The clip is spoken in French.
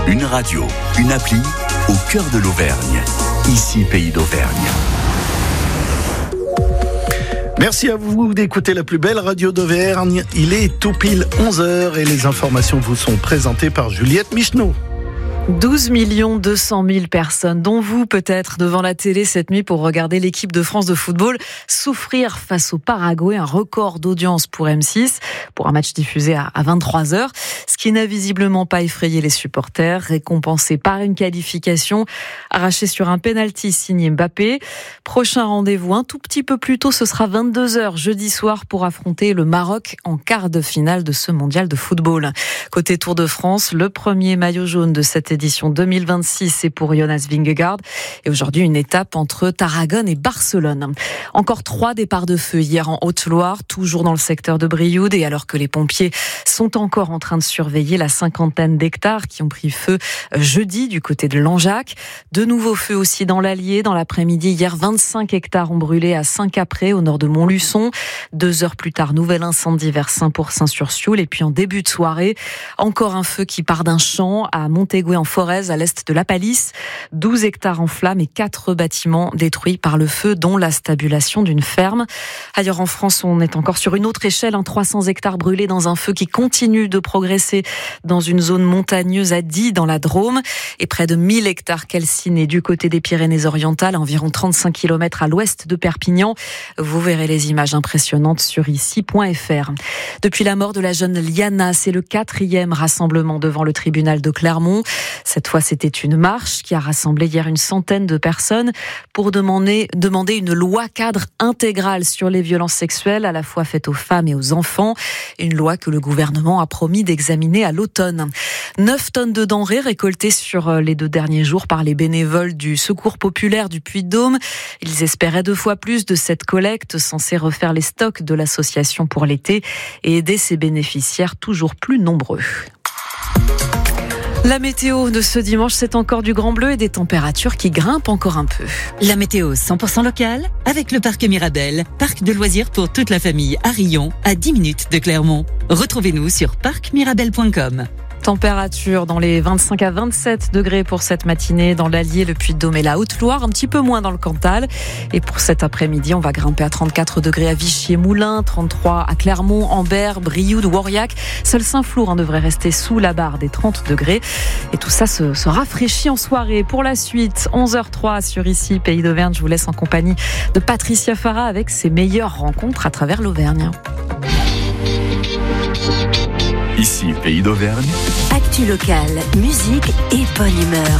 Une radio, une appli, au cœur de l'Auvergne. Ici, Pays d'Auvergne. Merci à vous d'écouter la plus belle radio d'Auvergne. Il est tout pile 11h et les informations vous sont présentées par Juliette Micheneau. 12 200 000 personnes, dont vous peut-être devant la télé cette nuit pour regarder l'équipe de France de football souffrir face au Paraguay, un record d'audience pour M6, pour un match diffusé à 23h, ce qui n'a visiblement pas effrayé les supporters, récompensés par une qualification arrachée sur un penalty signé Mbappé. Prochain rendez-vous un tout petit peu plus tôt, ce sera 22h jeudi soir pour affronter le Maroc en quart de finale de ce mondial de football. Côté Tour de France, le premier maillot jaune de cette édition 2026, c'est pour Jonas Vingegaard. Et aujourd'hui, une étape entre Tarragone et Barcelone. Encore 3 départs de feu hier en Haute-Loire, toujours dans le secteur de Brioude. Et alors que les pompiers sont encore en train de surveiller la 50aine d'hectares qui ont pris feu jeudi du côté de Langeac. De nouveaux feux aussi dans l'Allier. Dans l'après-midi, hier, 25 hectares ont brûlé à Saint-Capré, au nord de Montluçon. 2 heures plus tard, nouvel incendie vers Saint-Pourçain-sur-Sioule. Et puis en début de soirée, encore un feu qui part d'un champ à Montégoët en Forez, à l'est de la Palisse. 12 hectares en flammes et 4 bâtiments détruits par le feu, dont la stabulation d'une ferme. Ailleurs en France, on est encore sur une autre échelle, 300 hectares brûlés dans un feu qui continue de progresser dans une zone montagneuse à Die, dans la Drôme, et près de 1000 hectares calcinés du côté des Pyrénées-Orientales, à environ 35 km à l'ouest de Perpignan. Vous verrez les images impressionnantes sur ici.fr. Depuis la mort de la jeune Liana, c'est le 4e rassemblement devant le tribunal de Clermont. Cette fois, c'était une marche qui a rassemblé hier une centaine de personnes pour demander une loi cadre intégrale sur les violences sexuelles, à la fois faites aux femmes et aux enfants. Une loi que le gouvernement a promis d'examiner à l'automne. 9 tonnes de denrées récoltées sur les 2 derniers jours par les bénévoles du Secours populaire du Puy-de-Dôme. Ils espéraient 2 fois plus de cette collecte censée refaire les stocks de l'association pour l'été et aider ses bénéficiaires toujours plus nombreux. La météo de ce dimanche, c'est encore du grand bleu et des températures qui grimpent encore un peu. La météo 100% locale avec le parc Mirabel, parc de loisirs pour toute la famille à Rion, à 10 minutes de Clermont. Retrouvez-nous sur parcmirabel.com. Température dans les 25 à 27 degrés pour cette matinée dans l'Allier, le Puy-de-Dôme et la Haute-Loire, un petit peu moins dans le Cantal. Et pour cet après-midi, on va grimper à 34 degrés à Vichy et Moulins, 33 à Clermont, Ambert, Brioude, Aurillac. Seul Saint-Flour devrait rester sous la barre des 30 degrés. Et tout ça se rafraîchit en soirée. Pour la suite, 11h03 sur ici, Pays d'Auvergne. Je vous laisse en compagnie de Patricia Farah avec ses meilleures rencontres à travers l'Auvergne. Ici, Pays d'Auvergne. Actu locale, musique et bonne humeur.